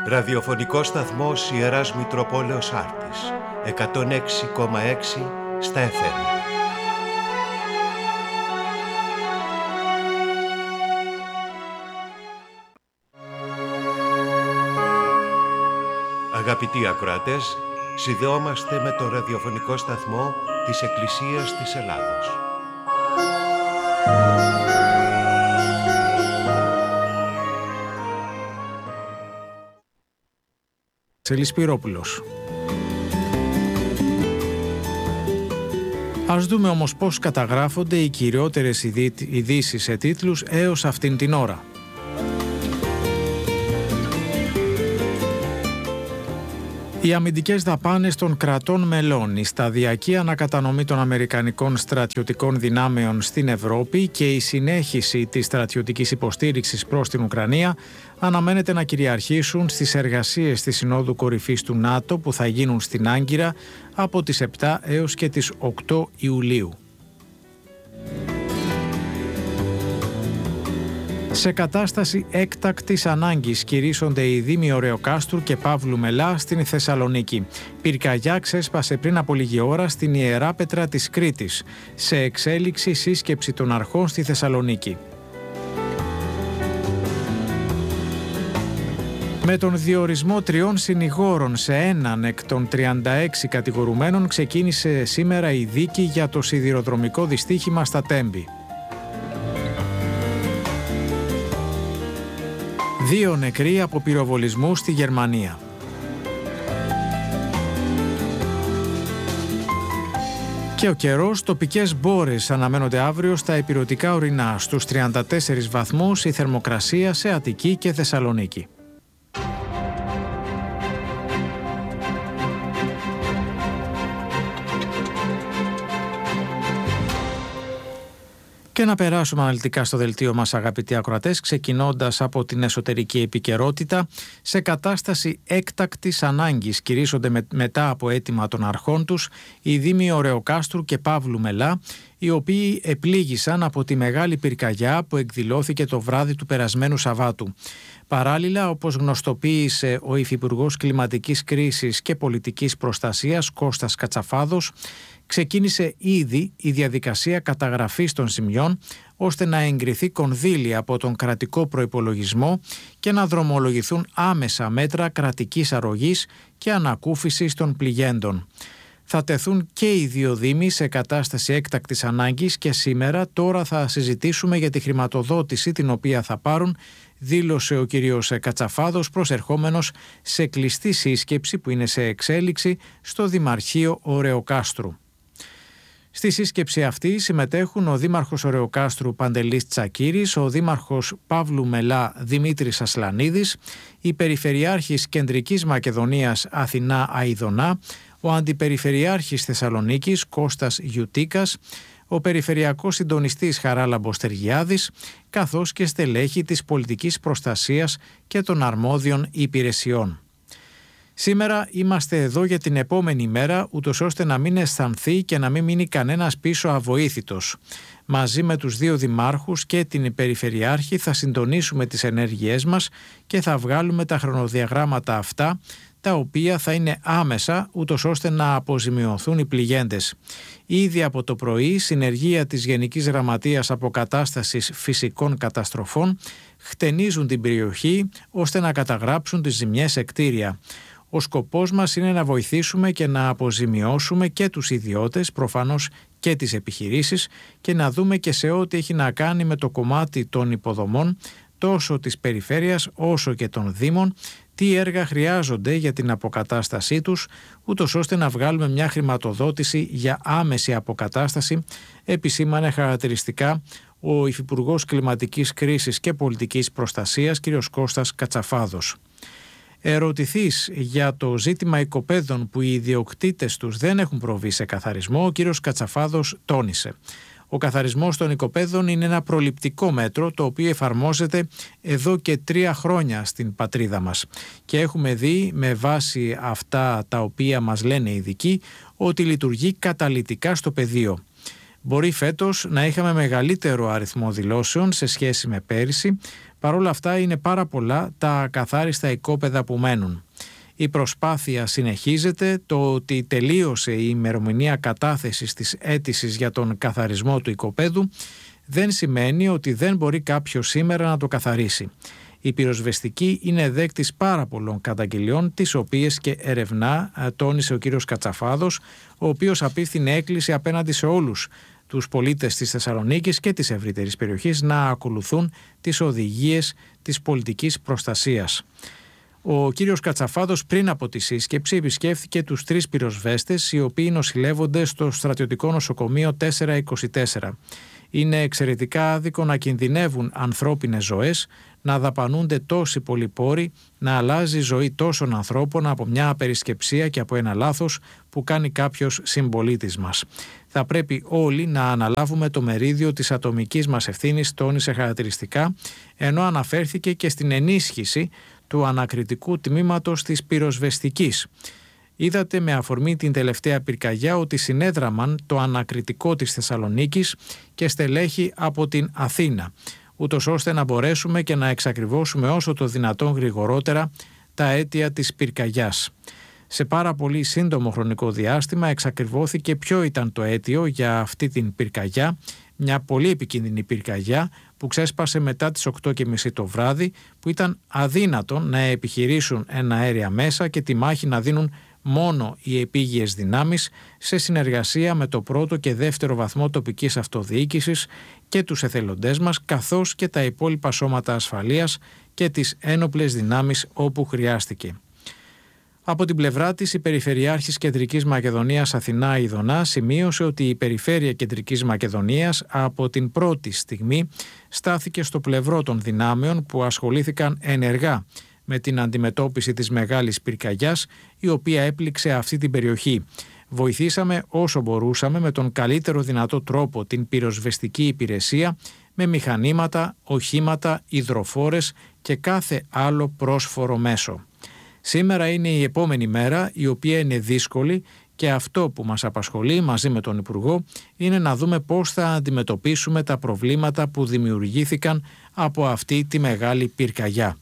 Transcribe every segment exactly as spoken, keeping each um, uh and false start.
Ραδιοφωνικός σταθμός Ιεράς Μητροπόλεως Άρτης, εκατόν έξι κόμμα έξι στα εφ εμ. Αγαπητοί ακροατές, συνδεόμαστε με τον ραδιοφωνικό σταθμό της Εκκλησίας της Ελλάδος. Σελής Πυρόπουλος. Ας δούμε όμως πώς καταγράφονται οι κυριότερες ειδήσεις σε τίτλους έως αυτήν την ώρα. Οι αμυντικές δαπάνες των κρατών μελών, η σταδιακή ανακατανομή των αμερικανικών στρατιωτικών δυνάμεων στην Ευρώπη και η συνέχιση της στρατιωτικής υποστήριξης προς την Ουκρανία αναμένεται να κυριαρχήσουν στις εργασίες της Συνόδου Κορυφής του ΝΑΤΟ που θα γίνουν στην Άγκυρα από τις επτά έως και τις οκτώ Ιουλίου. Σε κατάσταση έκτακτης ανάγκης κηρύσσονται οι Δήμοι Ωρεοκάστρου και Παύλου Μελά στην Θεσσαλονίκη. Πυρκαγιά ξέσπασε πριν από λίγη ώρα στην Ιεράπετρα της Κρήτης. Σε εξέλιξη σύσκεψη των αρχών στη Θεσσαλονίκη. Με τον διορισμό τριών συνηγόρων σε έναν εκ των τριάντα έξι κατηγορουμένων ξεκίνησε σήμερα η δίκη για το σιδηροδρομικό δυστύχημα στα Τέμπη. Δύο νεκροί από πυροβολισμού στη Γερμανία. Και ο καιρός, τοπικές μπόρες αναμένονται αύριο στα ηπειρωτικά ορεινά. Στους τριάντα τέσσερις βαθμούς η θερμοκρασία σε Αττική και Θεσσαλονίκη. Και να περάσουμε αναλυτικά στο δελτίο μας, αγαπητοί ακροατές, ξεκινώντας από την εσωτερική επικαιρότητα. Σε κατάσταση έκτακτης ανάγκης κηρύσσονται με, μετά από αίτημα των αρχών τους οι Δήμοι Ωρεοκάστρου και Παύλου Μελά, οι οποίοι επλήγησαν από τη μεγάλη πυρκαγιά που εκδηλώθηκε το βράδυ του περασμένου Σαββάτου. Παράλληλα, όπως γνωστοποίησε ο Υφυπουργός Κλιματικής Κρίσης και Πολιτικής Προστασίας Κώστας Κατσαφάδος, ξεκίνησε ήδη η διαδικασία καταγραφής των ζημιών ώστε να εγκριθεί κονδύλια από τον κρατικό προϋπολογισμό και να δρομολογηθούν άμεσα μέτρα κρατικής αρρωγής και ανακούφισης των πληγέντων. Θα τεθούν και οι δύο δήμοι σε κατάσταση έκτακτης ανάγκης και σήμερα τώρα θα συζητήσουμε για τη χρηματοδότηση την οποία θα πάρουν, δήλωσε ο κύριος Κατσαφάδος προσερχόμενος σε κλειστή σύσκεψη που είναι σε εξέλιξη στο Δημαρχείο Ωρεοκάστρου. Στη σύσκεψη αυτή συμμετέχουν ο Δήμαρχος Ωρεοκάστρου Παντελής Τσακύρης, ο Δήμαρχος Παύλου Μελά Δημήτρης Ασλανίδης, η Περιφερειάρχης Κεντρικής Μακεδονίας Αθηνά Αηδονά, ο Αντιπεριφερειάρχης Θεσσαλονίκης Κώστας Γιουτίκας, ο Περιφερειακός Συντονιστής Χαράλαμπος Τεργιάδης, καθώς και στελέχη της πολιτικής προστασίας και των αρμόδιων υπηρεσιών. Σήμερα είμαστε εδώ για την επόμενη μέρα, ούτως ώστε να μην αισθανθεί και να μην μείνει κανένας πίσω αβοήθητος. Μαζί με τους δύο δημάρχους και την Περιφερειάρχη θα συντονίσουμε τις ενέργειές μας και θα βγάλουμε τα χρονοδιαγράμματα αυτά, τα οποία θα είναι άμεσα, ούτως ώστε να αποζημιωθούν οι πληγέντες. Ήδη από το πρωί, συνεργεία της Γενικής Γραμματείας Αποκατάστασης Φυσικών Καταστροφών χτενίζουν την περιοχή ώστε να καταγράψουν τις ζημιές σε κτίρια. Ο σκοπός μας είναι να βοηθήσουμε και να αποζημιώσουμε και τους ιδιώτες, προφανώς και τις επιχειρήσεις, και να δούμε και σε ό,τι έχει να κάνει με το κομμάτι των υποδομών, τόσο της περιφέρειας όσο και των δήμων, τι έργα χρειάζονται για την αποκατάστασή τους, ούτως ώστε να βγάλουμε μια χρηματοδότηση για άμεση αποκατάσταση, επισήμανε χαρακτηριστικά ο Υφυπουργός Κλιματικής Κρίσης και Πολιτικής Προστασίας, κ. Κώστας Κατσαφάδος. Ερωτηθείς για το ζήτημα οικοπαίδων που οι ιδιοκτήτες τους δεν έχουν προβεί σε καθαρισμό, ο κ. Κατσαφάδος τόνισε. Ο καθαρισμός των οικοπαίδων είναι ένα προληπτικό μέτρο το οποίο εφαρμόζεται εδώ και τρία χρόνια στην πατρίδα μας και έχουμε δει με βάση αυτά τα οποία μας λένε οι ειδικοί ότι λειτουργεί καταλυτικά στο πεδίο. Μπορεί φέτος να είχαμε μεγαλύτερο αριθμό δηλώσεων σε σχέση με πέρυσι, Παρ' όλα αυτά είναι πάρα πολλά τα ακαθάριστα οικόπεδα που μένουν. Η προσπάθεια συνεχίζεται. Το ότι τελείωσε η ημερομηνία κατάθεσης της αίτησης για τον καθαρισμό του οικοπέδου δεν σημαίνει ότι δεν μπορεί κάποιος σήμερα να το καθαρίσει. Η πυροσβεστική είναι δέκτης πάρα πολλών καταγγελιών, τις οποίες και ερευνά, τόνισε ο κύριος Κατσαφάδος, ο οποίος απίφθινε έκκληση απέναντι σε όλους τους πολίτες της Θεσσαλονίκης και της ευρύτερης περιοχής να ακολουθούν τις οδηγίες της πολιτικής προστασίας. Ο κύριος Κατσαφάδος πριν από τη σύσκεψη επισκέφθηκε τους τρεις πυροσβέστες, οι οποίοι νοσηλεύονται στο στρατιωτικό νοσοκομείο τετρακόσια είκοσι τέσσερα. Είναι εξαιρετικά άδικο να κινδυνεύουν ανθρώπινες ζωές, να δαπανούνται τόσοι πολλοί πόροι, να αλλάζει η ζωή τόσων ανθρώπων από μια απερισκεψία και από ένα λάθος που κάνει κάποιος συμπολίτης μας. Θα πρέπει όλοι να αναλάβουμε το μερίδιο της ατομικής μας ευθύνης, τόνισε χαρακτηριστικά, ενώ αναφέρθηκε και στην ενίσχυση του ανακριτικού τμήματος της πυροσβεστικής. Είδατε με αφορμή την τελευταία πυρκαγιά ότι συνέδραμαν το ανακριτικό της Θεσσαλονίκης και στελέχη από την Αθήνα, ούτως ώστε να μπορέσουμε και να εξακριβώσουμε όσο το δυνατόν γρηγορότερα τα αίτια της πυρκαγιάς. Σε πάρα πολύ σύντομο χρονικό διάστημα εξακριβώθηκε ποιο ήταν το αίτιο για αυτή την πυρκαγιά, μια πολύ επικίνδυνη πυρκαγιά που ξέσπασε μετά τις οκτώ και μισή το βράδυ, που ήταν αδύνατον να επιχειρήσουν ένα αέρια μέσα και τη μάχη να δίνουν μόνο οι επίγειες δυνάμεις σε συνεργασία με το πρώτο και δεύτερο βαθμό τοπικής αυτοδιοίκησης και τους εθελοντές μας, καθώς και τα υπόλοιπα σώματα ασφαλείας και τις ένοπλες δυνάμεις όπου χρειάστηκε. Από την πλευρά της, η Περιφερειάρχης Κεντρικής Μακεδονίας Αθηνά Ιδωνά σημείωσε ότι η Περιφέρεια Κεντρικής Μακεδονίας από την πρώτη στιγμή στάθηκε στο πλευρό των δυνάμεων που ασχολήθηκαν ενεργά με την αντιμετώπιση της μεγάλης πυρκαγιάς, η οποία έπληξε αυτή την περιοχή. Βοηθήσαμε όσο μπορούσαμε με τον καλύτερο δυνατό τρόπο την πυροσβεστική υπηρεσία με μηχανήματα, οχήματα, υδροφόρες και κάθε άλλο πρόσφορο μέσο. Σήμερα είναι η επόμενη μέρα, η οποία είναι δύσκολη, και αυτό που μας απασχολεί μαζί με τον Υπουργό είναι να δούμε πώς θα αντιμετωπίσουμε τα προβλήματα που δημιουργήθηκαν από αυτή τη μεγάλη πυρκαγιά.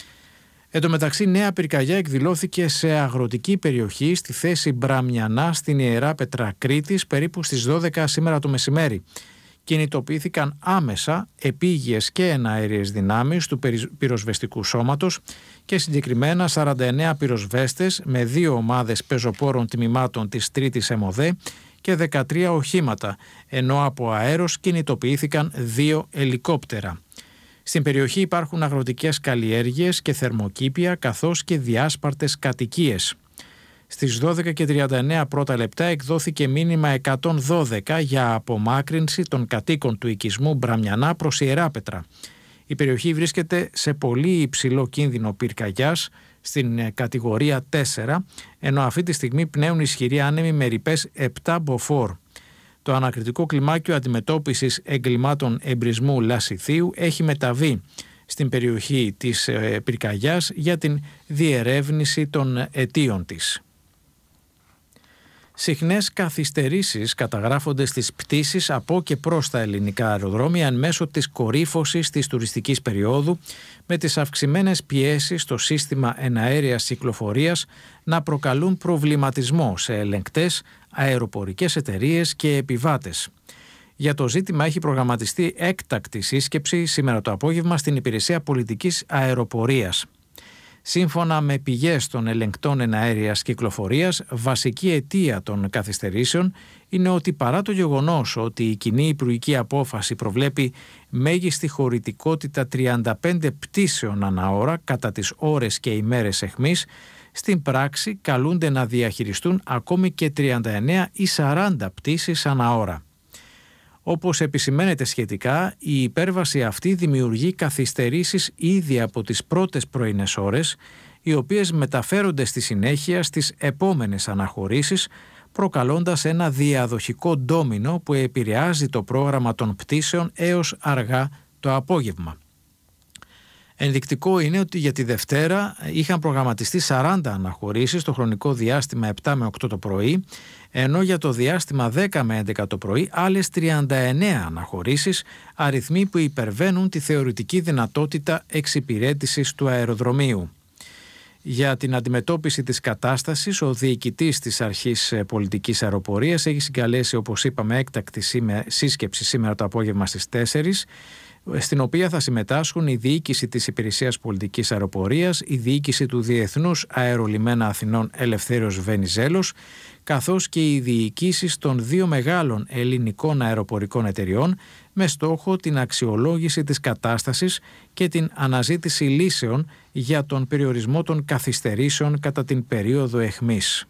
Εν τω μεταξύ, νέα πυρκαγιά εκδηλώθηκε σε αγροτική περιοχή στη θέση Μπραμιανά στην Ιερά Πετρά Κρήτης περίπου στις δώδεκα σήμερα το μεσημέρι. Κινητοποιήθηκαν άμεσα επίγειες και εναέριες δυνάμεις του πυροσβεστικού σώματος και συγκεκριμένα σαράντα εννέα πυροσβέστες με δύο ομάδες πεζοπόρων τμήματων της τρίτης ΕΜΟΔΕ και δεκατρία οχήματα, ενώ από αέρος κινητοποιήθηκαν δύο ελικόπτερα. Στην περιοχή υπάρχουν αγροτικές καλλιέργειες και θερμοκήπια, καθώς και διάσπαρτες κατοικίες. Στις δώδεκα και τριάντα εννέα πρώτα λεπτά εκδόθηκε μήνυμα εκατόν δώδεκα για απομάκρυνση των κατοίκων του οικισμού Μπραμιανά προς Ιεράπετρα. Η περιοχή βρίσκεται σε πολύ υψηλό κίνδυνο πυρκαγιάς στην κατηγορία τέσσερα, ενώ αυτή τη στιγμή πνέουν ισχυροί άνεμοι με ρηπές επτά μποφόρ. Το ανακριτικό κλιμάκιο αντιμετώπισης εγκλημάτων εμπρισμού Λασιθίου έχει μεταβεί στην περιοχή της πυρκαγιάς για την διερεύνηση των αιτίων της. Συχνές καθυστερήσεις καταγράφονται στις πτήσεις από και προς τα ελληνικά αεροδρόμια εν μέσω της κορύφωσης της τουριστικής περίοδου, με τις αυξημένες πιέσεις στο σύστημα εναέριας κυκλοφορίας να προκαλούν προβληματισμό σε ελεγκτές, αεροπορικές εταιρείες και επιβάτες. Για το ζήτημα έχει προγραμματιστεί έκτακτη σύσκεψη σήμερα το απόγευμα στην Υπηρεσία Πολιτικής Αεροπορίας. Σύμφωνα με πηγές των ελεγκτών εναέριας κυκλοφορίας, βασική αιτία των καθυστερήσεων είναι ότι παρά το γεγονός ότι η κοινή υπουργική απόφαση προβλέπει μέγιστη χωρητικότητα τριάντα πέντε πτήσεων ανά ώρα κατά τις ώρες και ημέρες εχμής, στην πράξη καλούνται να διαχειριστούν ακόμη και τριάντα εννέα ή σαράντα πτήσεις ανά ώρα. Όπως επισημαίνεται σχετικά, η υπέρβαση αυτή δημιουργεί καθυστερήσεις ήδη από τις πρώτες πρωινές ώρες, οι οποίες μεταφέρονται στη συνέχεια στις επόμενες αναχωρήσεις, προκαλώντας ένα διαδοχικό ντόμινο που επηρεάζει το πρόγραμμα των πτήσεων έως αργά το απόγευμα. Ενδεικτικό είναι ότι για τη Δευτέρα είχαν προγραμματιστεί σαράντα αναχωρήσεις το χρονικό διάστημα επτά με οκτώ το πρωί, ενώ για το διάστημα δέκα με έντεκα το πρωί άλλες τριάντα εννέα αναχωρήσεις, αριθμοί που υπερβαίνουν τη θεωρητική δυνατότητα εξυπηρέτησης του αεροδρομίου. Για την αντιμετώπιση της κατάστασης, ο διοικητής της Αρχής Πολιτικής Αεροπορίας έχει συγκαλέσει, όπως είπαμε, έκτακτη σύσκεψη σήμερα το απόγευμα στις τέσσερις, στην οποία θα συμμετάσχουν η διοίκηση της Υπηρεσίας Πολιτικής Αεροπορίας, η διοίκηση του Διεθνούς Αερολιμένα Αθηνών Ελευθέριος Βενιζέλος, καθώς και οι διοικήσεις των δύο μεγάλων ελληνικών αεροπορικών εταιριών, με στόχο την αξιολόγηση της κατάστασης και την αναζήτηση λύσεων για τον περιορισμό των καθυστερήσεων κατά την περίοδο εχμής.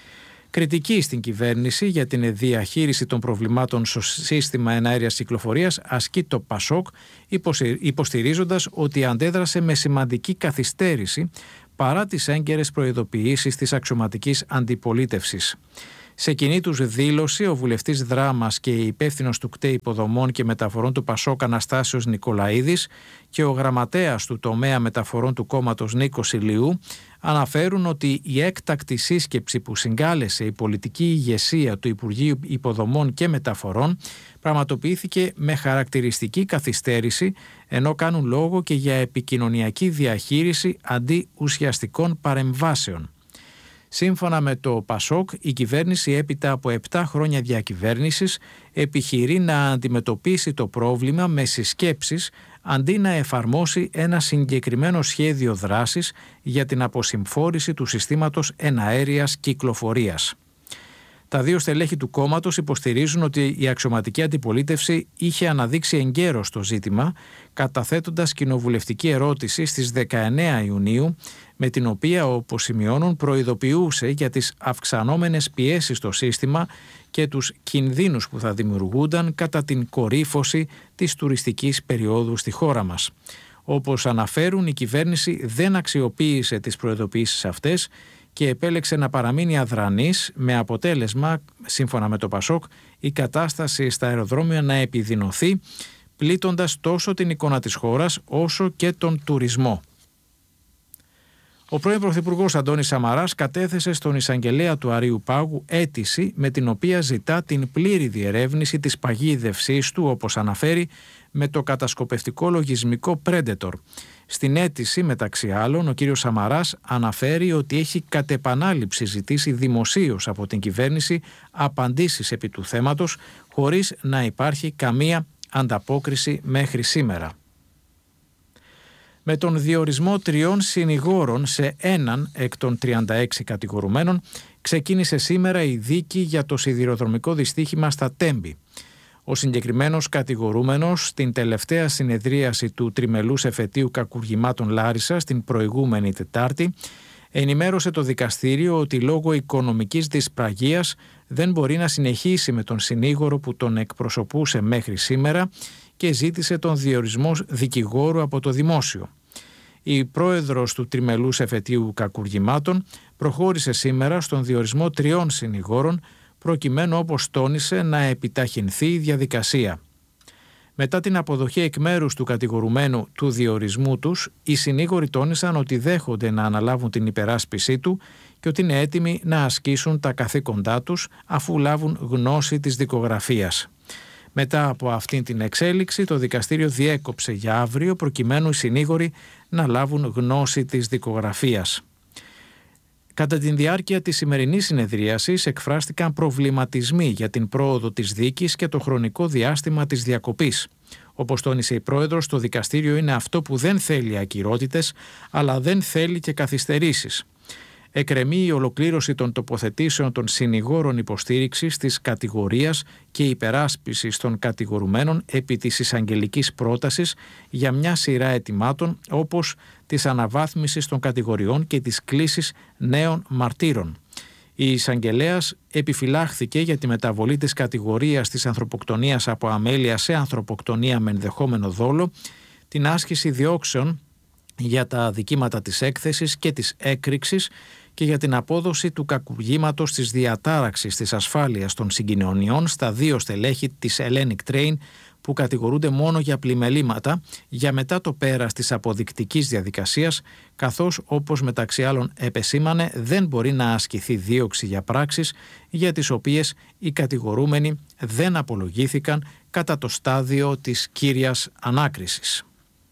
Κριτική στην κυβέρνηση για την διαχείριση των προβλημάτων στο σύστημα εναέριας κυκλοφορίας ασκεί το ΠΑΣΟΚ, υποστηρίζοντας ότι αντέδρασε με σημαντική καθυστέρηση παρά τις έγκαιρες προειδοποιήσεις της αξιωματικής αντιπολίτευσης. Σε κοινή τους δήλωση, ο βουλευτής Δράμας και η υπεύθυνος του ΚΤΕ Υποδομών και Μεταφορών του ΠΑΣΟΚ Αναστάσιος Νικολαίδης και ο γραμματέας του τομέα μεταφορών του κόμματος Νίκος Ηλιού αναφέρουν ότι η έκτακτη σύσκεψη που συγκάλεσε η πολιτική ηγεσία του Υπουργείου Υποδομών και Μεταφορών πραγματοποιήθηκε με χαρακτηριστική καθυστέρηση, ενώ κάνουν λόγο και για επικοινωνιακή διαχείριση αντί ουσιαστικών παρεμβάσεων. Σύμφωνα με το ΠΑΣΟΚ, η κυβέρνηση έπειτα από επτά χρόνια διακυβέρνησης επιχειρεί να αντιμετωπίσει το πρόβλημα με συσκέψεις αντί να εφαρμόσει ένα συγκεκριμένο σχέδιο δράσης για την αποσυμφόρηση του συστήματος εναέριας κυκλοφορίας. Τα δύο στελέχη του κόμματος υποστηρίζουν ότι η αξιωματική αντιπολίτευση είχε αναδείξει εγκαίρως το ζήτημα, καταθέτοντας κοινοβουλευτική ερώτηση στις δεκαεννέα Ιουνίου, με την οποία, όπως σημειώνουν, προειδοποιούσε για τις αυξανόμενες πιέσεις στο σύστημα και τους κινδύνους που θα δημιουργούνταν κατά την κορύφωση της τουριστικής περίοδου στη χώρα μας. Όπως αναφέρουν, η κυβέρνηση δεν αξιοποίησε τις προειδοποιήσεις αυτές και επέλεξε να παραμείνει αδρανής, με αποτέλεσμα, σύμφωνα με το ΠΑΣΟΚ, η κατάσταση στα αεροδρόμια να επιδεινωθεί, πλήττοντας τόσο την εικόνα της χώρας όσο και τον τουρισμό. Ο πρώην Πρωθυπουργός Αντώνης Σαμαράς κατέθεσε στον εισαγγελέα του Αρείου Πάγου αίτηση με την οποία ζητά την πλήρη διερεύνηση της παγίδευσής του, όπως αναφέρει, με το κατασκοπευτικό λογισμικό Predator. Στην αίτηση, μεταξύ άλλων, ο κύριος Σαμαράς αναφέρει ότι έχει κατ' επανάληψη ζητήσει δημοσίως από την κυβέρνηση απαντήσεις επί του θέματος, χωρίς να υπάρχει καμία ανταπόκριση μέχρι σήμερα. Με τον διορισμό τριών συνηγόρων σε έναν εκ των τριάντα έξι κατηγορουμένων, ξεκίνησε σήμερα η δίκη για το σιδηροδρομικό δυστύχημα στα Τέμπη. Ο συγκεκριμένος κατηγορούμενος στην τελευταία συνεδρίαση του τριμελούς εφετείου κακουργημάτων Λάρισσας την προηγούμενη Τετάρτη ενημέρωσε το δικαστήριο ότι λόγω οικονομικής δυσπραγίας δεν μπορεί να συνεχίσει με τον συνήγορο που τον εκπροσωπούσε μέχρι σήμερα και ζήτησε τον διορισμό δικηγόρου από το δημόσιο. Η πρόεδρος του τριμελούς εφετείου κακουργημάτων προχώρησε σήμερα στον διορισμό τριών συνηγόρων, προκειμένου, όπως τόνισε, να επιταχυνθεί η διαδικασία. Μετά την αποδοχή εκ μέρους του κατηγορουμένου του διορισμού τους, οι συνήγοροι τόνισαν ότι δέχονται να αναλάβουν την υπεράσπιση του και ότι είναι έτοιμοι να ασκήσουν τα καθήκοντά τους αφού λάβουν γνώση της δικογραφίας. Μετά από αυτήν την εξέλιξη, το δικαστήριο διέκοψε για αύριο προκειμένου οι συνήγοροι να λάβουν γνώση της δικογραφίας. Κατά τη διάρκεια της σημερινής συνεδρίασης εκφράστηκαν προβληματισμοί για την πρόοδο της δίκης και το χρονικό διάστημα της διακοπής. Όπως τόνισε η πρόεδρος, το δικαστήριο είναι αυτό που δεν θέλει ακυρότητες, αλλά δεν θέλει και καθυστερήσεις. Εκκρεμεί η ολοκλήρωση των τοποθετήσεων των συνηγόρων υποστήριξης της κατηγορίας και υπεράσπισης των κατηγορουμένων επί της εισαγγελικής πρότασης για μια σειρά αιτημάτων, όπως της αναβάθμισης των κατηγοριών και της κλήσης νέων μαρτύρων. Η εισαγγελέας επιφυλάχθηκε για τη μεταβολή της κατηγορίας της ανθρωποκτονίας από αμέλεια σε ανθρωποκτονία με ενδεχόμενο δόλο, την άσκηση διώξεων για τα αδικήματα της έκθεσης και της έκρηξης και για την απόδοση του κακουργήματος της διατάραξης της ασφάλειας των συγκοινωνιών στα δύο στελέχη της Hellenic Train που κατηγορούνται μόνο για πλημελήματα για μετά το πέρας της αποδεικτικής διαδικασίας, καθώς, όπως μεταξύ άλλων επεσήμανε, δεν μπορεί να ασκηθεί δίωξη για πράξεις για τις οποίες οι κατηγορούμενοι δεν απολογήθηκαν κατά το στάδιο της κύριας ανάκρισης.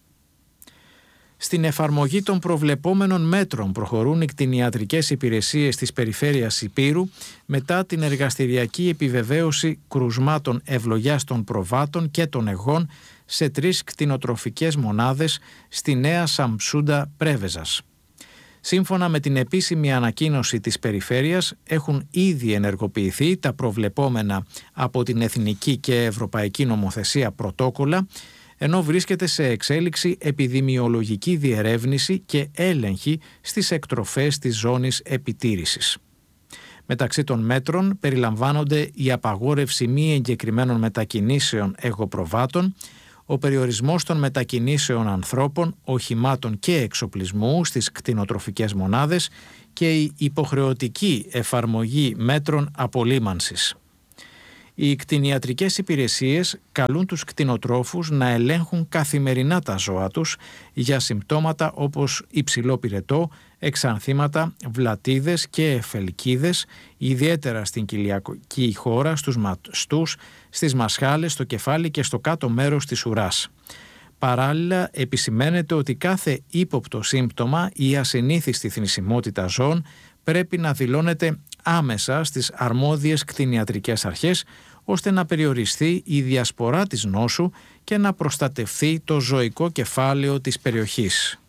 Στην εφαρμογή των προβλεπόμενων μέτρων προχωρούν οι κτηνιατρικές υπηρεσίες της περιφέρειας Ηπείρου μετά την εργαστηριακή επιβεβαίωση κρουσμάτων ευλογιάς των προβάτων και των αιγών σε τρεις κτηνοτροφικές μονάδες στη Νέα Σαμψούντα Πρέβεζας. Σύμφωνα με την επίσημη ανακοίνωση της περιφέρειας, έχουν ήδη ενεργοποιηθεί τα προβλεπόμενα από την εθνική και ευρωπαϊκή νομοθεσία πρωτόκολλα, ενώ βρίσκεται σε εξέλιξη επιδημιολογική διερεύνηση και έλεγχη στις εκτροφές της ζώνης επιτήρησης. Μεταξύ των μέτρων περιλαμβάνονται η απαγόρευση μη εγκεκριμένων μετακινήσεων αιγοπροβάτων, ο περιορισμός των μετακινήσεων ανθρώπων, οχημάτων και εξοπλισμού στις κτηνοτροφικές μονάδες και η υποχρεωτική εφαρμογή μέτρων απολύμανσης. Οι κτηνιατρικές υπηρεσίες καλούν τους κτηνοτρόφους να ελέγχουν καθημερινά τα ζώα τους για συμπτώματα όπως υψηλό πυρετό, εξανθήματα, βλατίδες και εφελκίδες, ιδιαίτερα στην κοιλιακή χώρα, στους μαστούς, στις μασχάλες, στο κεφάλι και στο κάτω μέρος της ουράς. Παράλληλα, επισημαίνεται ότι κάθε ύποπτο σύμπτωμα ή ασυνήθιστη θνησιμότητα ζώων πρέπει να δηλώνεται άμεσα στις αρμόδιες κτηνιατρικές αρχές, ώστε να περιοριστεί η διασπορά της νόσου και να προστατευθεί το ζωικό κεφάλαιο της περιοχής.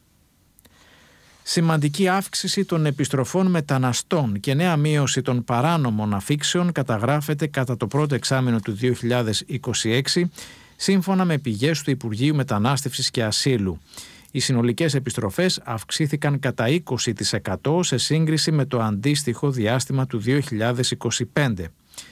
Σημαντική αύξηση των επιστροφών μεταναστών και νέα μείωση των παράνομων αφήξεων καταγράφεται κατά το πρώτο εξάμηνο του δύο χιλιάδες είκοσι έξι, σύμφωνα με πηγές του Υπουργείου Μετανάστευσης και Ασύλου. Οι συνολικές επιστροφές αυξήθηκαν κατά είκοσι τοις εκατό σε σύγκριση με το αντίστοιχο διάστημα του δύο χιλιάδες είκοσι πέντε.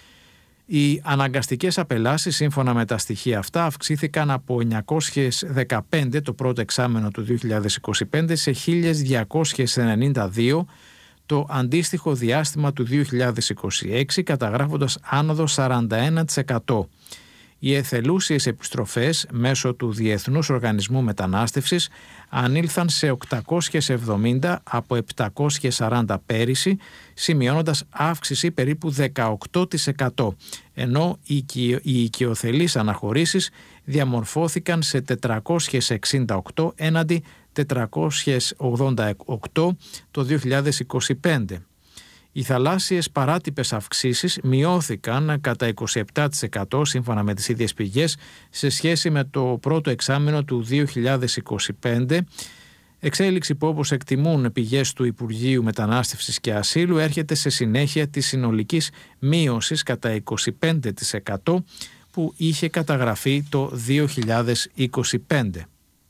Οι αναγκαστικές απελάσεις σύμφωνα με τα στοιχεία αυτά αυξήθηκαν από εννιακόσιες δεκαπέντε το πρώτο εξάμηνο του δύο χιλιάδες είκοσι πέντε σε χίλια διακόσιες ενενήντα δύο το αντίστοιχο διάστημα του δύο χιλιάδες είκοσι έξι, καταγράφοντας άνοδο σαράντα ένα τοις εκατό. Οι εθελούσιες επιστροφές μέσω του Διεθνούς Οργανισμού Μετανάστευσης ανήλθαν σε οκτακόσιες εβδομήντα από επτακόσιες σαράντα πέρυσι, σημειώνοντας αύξηση περίπου δεκαοκτώ τοις εκατό, ενώ οι οικειοθελείς αναχωρήσεις διαμορφώθηκαν σε τετρακόσιες εξήντα οκτώ έναντι τετρακόσιες ογδόντα οκτώ το δύο χιλιάδες είκοσι πέντε. Οι θαλάσσιες παράτυπες αυξήσεις μειώθηκαν κατά είκοσι επτά τοις εκατό σύμφωνα με τις ίδιες πηγές σε σχέση με το πρώτο εξάμηνο του δύο χιλιάδες είκοσι πέντε, εξέλιξη που, όπως εκτιμούν πηγές του Υπουργείου Μετανάστευσης και Ασύλου, έρχεται σε συνέχεια της συνολικής μείωσης κατά είκοσι πέντε τοις εκατό που είχε καταγραφεί το δύο χιλιάδες είκοσι πέντε.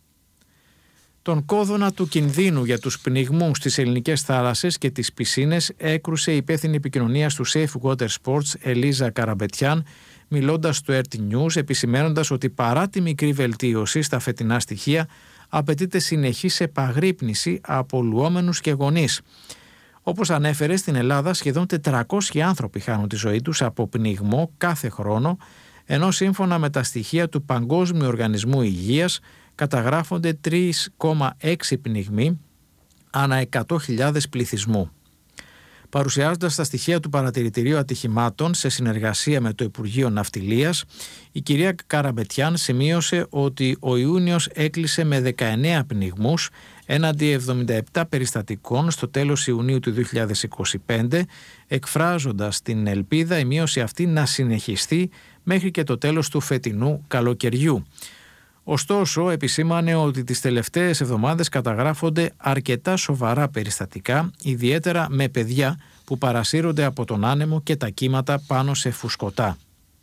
Τον κόδωνα του κινδύνου για τους πνιγμούς στις ελληνικές θάλασσες και τις πισίνες έκρουσε η υπεύθυνη επικοινωνίας του Safe Water Sports Ελίζα Καραμπετιάν, μιλώντας στο αρ τι News, επισημαίνοντας ότι παρά τη μικρή βελτίωση στα φετινά στοιχεία απαιτείται συνεχής επαγρύπνηση από λουόμενους και γονείς. Όπως ανέφερε, στην Ελλάδα σχεδόν τετρακόσιοι άνθρωποι χάνουν τη ζωή τους από πνιγμό κάθε χρόνο, ενώ σύμφωνα με τα στοιχεία του Παγκόσμιου Οργανισμού Υγείας καταγράφονται τρία κόμμα έξι πνιγμοί ανά εκατό χιλιάδες πληθυσμού. Παρουσιάζοντας τα στοιχεία του Παρατηρητηρίου Ατυχημάτων σε συνεργασία με το Υπουργείο Ναυτιλίας, η κυρία Καραμπετιάν σημείωσε ότι ο Ιούνιος έκλεισε με δεκαεννέα πνιγμούς έναντι εβδομήντα επτά περιστατικών στο τέλος Ιουνίου του δύο χιλιάδες είκοσι πέντε, εκφράζοντας την ελπίδα η μείωση αυτή να συνεχιστεί μέχρι και το τέλος του φετινού καλοκαιριού. Ωστόσο, επισήμανε ότι τις τελευταίες εβδομάδες καταγράφονται αρκετά σοβαρά περιστατικά, ιδιαίτερα με παιδιά που παρασύρονται από τον άνεμο και τα κύματα πάνω σε φουσκωτά.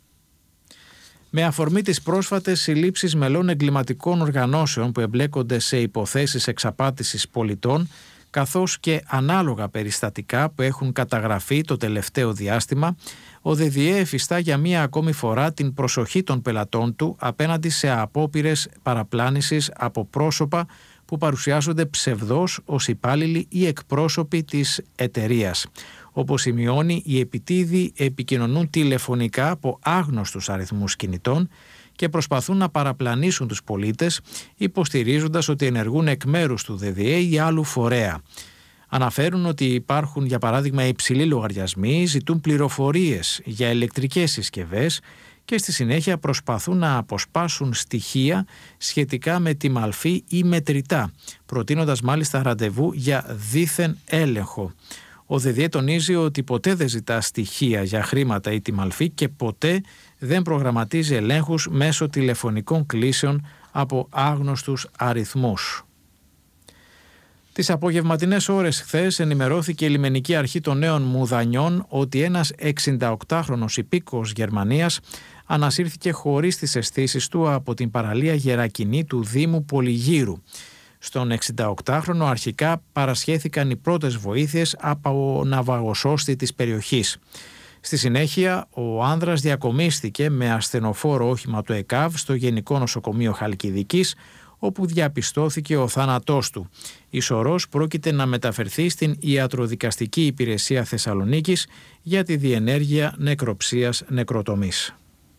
Με αφορμή τις πρόσφατες συλλήψεις μελών εγκληματικών οργανώσεων που εμπλέκονται σε υποθέσεις εξαπάτησης πολιτών, καθώς και ανάλογα περιστατικά που έχουν καταγραφεί το τελευταίο διάστημα, ο ΔΔΕ εφιστά για μία ακόμη φορά την προσοχή των πελατών του απέναντι σε απόπειρες παραπλάνησης από πρόσωπα που παρουσιάζονται ψευδώς ως υπάλληλοι ή εκπρόσωποι της εταιρείας. Όπως σημειώνει, οι επιτίδιοι επικοινωνούν τηλεφωνικά από άγνωστους αριθμούς κινητών και προσπαθούν να παραπλανήσουν τους πολίτες, υποστηρίζοντας ότι ενεργούν εκ μέρους του ΔΔΕ ή άλλου φορέα. Αναφέρουν ότι υπάρχουν, για παράδειγμα, υψηλοί λογαριασμοί, ζητούν πληροφορίες για ηλεκτρικές συσκευές και στη συνέχεια προσπαθούν να αποσπάσουν στοιχεία σχετικά με τη μαλφή ή μετρητά, προτείνοντας μάλιστα ραντεβού για δίθεν έλεγχο. Ο ΔΔΕ τονίζει ότι ποτέ δεν ζητά στοιχεία για χρήματα ή τη μαλφή και ποτέ δεν προγραμματίζει ελέγχους μέσω τηλεφωνικών κλήσεων από άγνωστους αριθμούς. Τις απογευματινές ώρες χθες ενημερώθηκε η Λιμενική Αρχή των Νέων Μουδανιών ότι ένας εξηνταοκτάχρονος υπήκοος Γερμανίας ανασύρθηκε χωρίς τις αισθήσεις του από την παραλία Γερακινή του Δήμου Πολυγύρου. Στον εξηνταοκτάχρονο αρχικά παρασχέθηκαν οι πρώτες βοήθειες από ναυαγοσώστη της περιοχής. Στη συνέχεια, ο άνδρας διακομίστηκε με ασθενοφόρο όχημα του ΕΚΑΒ στο Γενικό Νοσοκομείο Χαλκιδικής, όπου διαπιστώθηκε ο θάνατός του. Η σωρός πρόκειται να μεταφερθεί στην Ιατροδικαστική Υπηρεσία Θεσσαλονίκης για τη διενέργεια νεκροψίας νεκροτομής.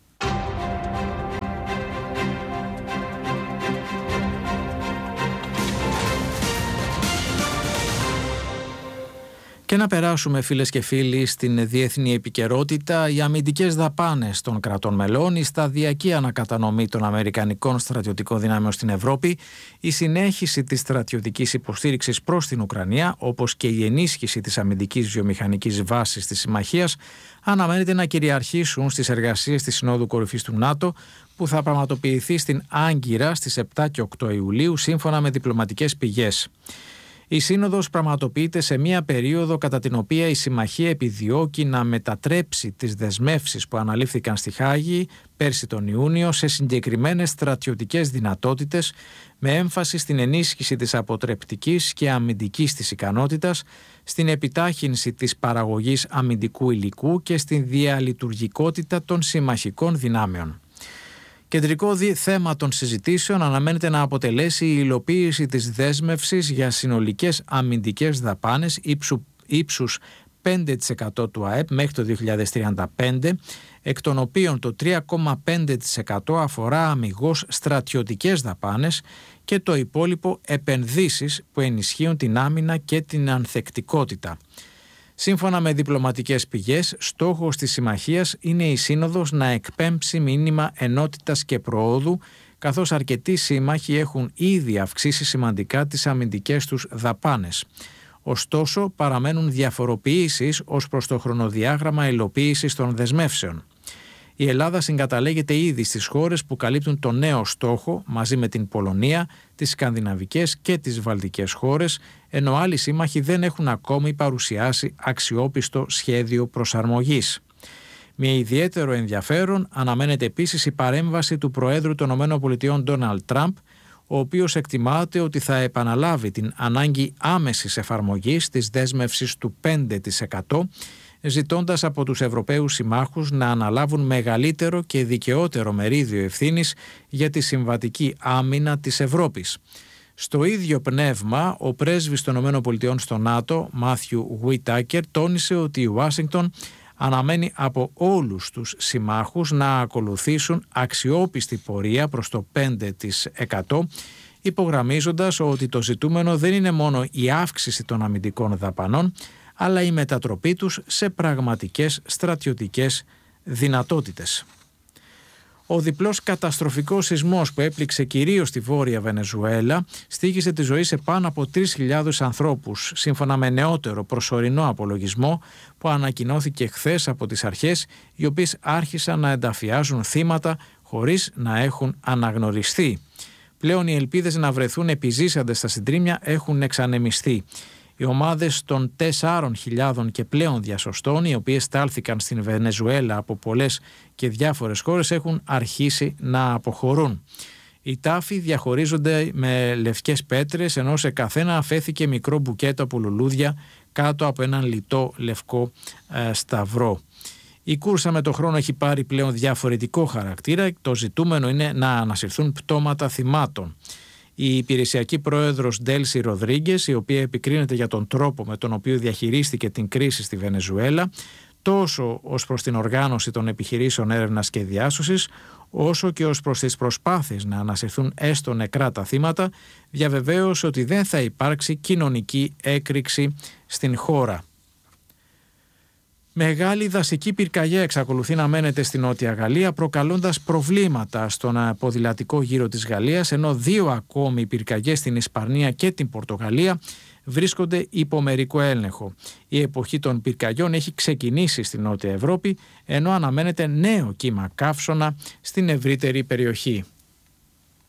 Και να περάσουμε, φίλες και φίλοι, στην διεθνή επικαιρότητα. Οι αμυντικές δαπάνες των κρατών μελών, η σταδιακή ανακατανομή των αμερικανικών στρατιωτικών δυνάμεων στην Ευρώπη, η συνέχιση της στρατιωτικής υποστήριξης προς την Ουκρανία, όπως και η ενίσχυση της αμυντικής βιομηχανικής βάσης της συμμαχίας, αναμένεται να κυριαρχήσουν στις εργασίες της Συνόδου Κορυφής του ΝΑΤΟ, που θα πραγματοποιηθεί στην Άγκυρα στις επτά και οκτώ Ιουλίου, σύμφωνα με διπλωματικές πηγές. Η Σύνοδος πραγματοποιείται σε μία περίοδο κατά την οποία η Συμμαχία επιδιώκει να μετατρέψει τις δεσμεύσεις που αναλήφθηκαν στη Χάγη πέρσι τον Ιούνιο σε συγκεκριμένες στρατιωτικές δυνατότητες, με έμφαση στην ενίσχυση της αποτρεπτικής και αμυντικής της ικανότητας, στην επιτάχυνση της παραγωγής αμυντικού υλικού και στην διαλειτουργικότητα των συμμαχικών δυνάμεων. Κεντρικό θέμα των συζητήσεων αναμένεται να αποτελέσει η υλοποίηση της δέσμευσης για συνολικές αμυντικές δαπάνες ύψου, ύψους πέντε τοις εκατό του ΑΕΠ μέχρι το δύο χιλιάδες τριάντα πέντε, εκ των οποίων το τρία κόμμα πέντε τοις εκατό αφορά αμιγώς στρατιωτικές δαπάνες και το υπόλοιπο επενδύσεις που ενισχύουν την άμυνα και την ανθεκτικότητα. Σύμφωνα με διπλωματικές πηγές, στόχος της συμμαχίας είναι η Σύνοδος να εκπέμψει μήνυμα ενότητας και προόδου, καθώς αρκετοί σύμμαχοι έχουν ήδη αυξήσει σημαντικά τις αμυντικές τους δαπάνες. Ωστόσο, παραμένουν διαφοροποιήσεις ως προς το χρονοδιάγραμμα υλοποίησης των δεσμεύσεων. Η Ελλάδα συγκαταλέγεται ήδη στις χώρες που καλύπτουν το νέο στόχο μαζί με την Πολωνία, τις σκανδιναβικές και τις βαλτικές χώρες, ενώ άλλοι σύμμαχοι δεν έχουν ακόμη παρουσιάσει αξιόπιστο σχέδιο προσαρμογής. Με ιδιαίτερο ενδιαφέρον αναμένεται επίσης η παρέμβαση του Προέδρου των ΗΠΑ Ντόναλντ Τραμπ, ο οποίος εκτιμάται ότι θα επαναλάβει την ανάγκη άμεσης εφαρμογής της δέσμευσης του πέντε τοις εκατό, ζητώντας από τους Ευρωπαίους συμμάχους να αναλάβουν μεγαλύτερο και δικαιότερο μερίδιο ευθύνης για τη συμβατική άμυνα της Ευρώπης. Στο ίδιο πνεύμα, ο πρέσβης των ΗΠΑ στο ΝΑΤΟ, Μάθιου Γουιτάκερ, τόνισε ότι η Ουάσιγκτον αναμένει από όλους τους συμμάχους να ακολουθήσουν αξιόπιστη πορεία προς το πέντε τοις εκατό, υπογραμμίζοντας ότι το ζητούμενο δεν είναι μόνο η αύξηση των αμυντικών δαπανών, αλλά η μετατροπή τους σε πραγματικές στρατιωτικές δυνατότητες. Ο διπλός καταστροφικός σεισμός που έπληξε κυρίως τη Βόρεια Βενεζουέλα στοίχισε τη ζωή σε πάνω από τρεις χιλιάδες ανθρώπους, σύμφωνα με νεότερο προσωρινό απολογισμό που ανακοινώθηκε χθες από τις αρχές, οι οποίες άρχισαν να ενταφιάζουν θύματα χωρίς να έχουν αναγνωριστεί. Πλέον οι ελπίδες να βρεθούν επιζήσαντες στα συντρίμμια έχουν εξανεμιστεί. Οι ομάδες των τεσσάρων χιλιάδων και πλέον διασωστών, οι οποίες στάλθηκαν στην Βενεζουέλα από πολλές και διάφορες χώρες, έχουν αρχίσει να αποχωρούν. Οι τάφοι διαχωρίζονται με λευκές πέτρες, ενώ σε καθένα αφέθηκε μικρό μπουκέτο από λουλούδια κάτω από έναν λιτό λευκό ε, σταυρό. Η κούρσα με το χρόνο έχει πάρει πλέον διαφορετικό χαρακτήρα. Το ζητούμενο είναι να ανασυρθούν πτώματα θυμάτων. Η υπηρεσιακή πρόεδρος Ντέλσι Ροδρίγκες, η οποία επικρίνεται για τον τρόπο με τον οποίο διαχειρίστηκε την κρίση στη Βενεζουέλα, τόσο ως προς την οργάνωση των επιχειρήσεων έρευνας και διάσωσης, όσο και ως προς τις προσπάθειες να ανασυρθούν έστω νεκρά τα θύματα, διαβεβαίωσε ότι δεν θα υπάρξει κοινωνική έκρηξη στην χώρα. Μεγάλη δασική πυρκαγιά εξακολουθεί να μένεται στη Νότια Γαλλία, προκαλώντας προβλήματα στον ποδηλατικό γύρο της Γαλλίας, ενώ δύο ακόμη πυρκαγιές στην Ισπανία και την Πορτογαλία βρίσκονται υπό μερικό έλεγχο. Η εποχή των πυρκαγιών έχει ξεκινήσει στη Νότια Ευρώπη, ενώ αναμένεται νέο κύμα καύσωνα στην ευρύτερη περιοχή.